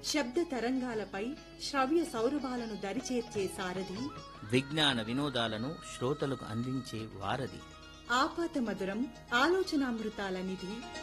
శబ్ద తరంగాలపై శ్రవ్య సౌరభాలను దరిచేర్చే సారథి, విజ్ఞాన వినోదాలను శ్రోతలకు అందించే వారధి, ఆపాత మధురం ఆలోచనామృతాల నిధి,